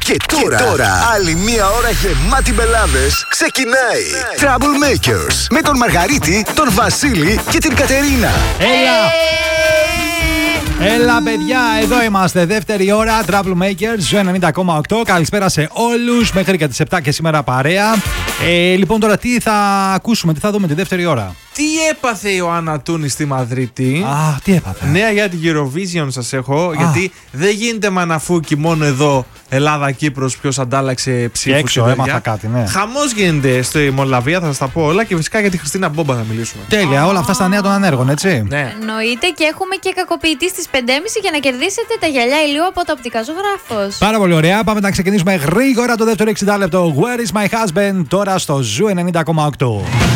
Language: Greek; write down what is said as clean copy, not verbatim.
Και τώρα, άλλη μία ώρα γεμάτη μπελάδες ξεκινάει. Troublemakers με τον Μαργαρίτη, τον Βασίλη και την Κατερίνα. Έλα παιδιά, εδώ είμαστε, δεύτερη ώρα, Troublemakers, 90,8. Καλησπέρα σε όλους, μέχρι και τις 7 και σήμερα παρέα. Λοιπόν τώρα τι θα ακούσουμε, τι θα δούμε τη δεύτερη ώρα? Τι έπαθε η Ιωάννα Τούνη στη Μαδρίτη? Τι έπαθε? Νέα για την Eurovision σας έχω, γιατί δεν γίνεται μαναφούκι μόνο εδώ Ελλάδα-Κύπρος ποιος αντάλλαξε ψήφους. Και έξω έμαθα κάτι, ναι. Χαμός γίνεται στη Μολδαβία, θα σας τα πω όλα, και φυσικά για τη Χριστίνα Μπόμπα θα μιλήσουμε. Τέλεια, όλα αυτά στα νέα των ανέργων, έτσι. Ναι. Εννοείται, και έχουμε και κακοποιητή στις 5.30 για να κερδίσετε τα γυαλιά ηλίου από το Οπτικά Ζωγράφος. Πάρα πολύ ωραία, πάμε να ξεκινήσουμε γρήγορα το δεύτερο 60 λεπτό. Where is my husband, τώρα στο Ζου 90,8.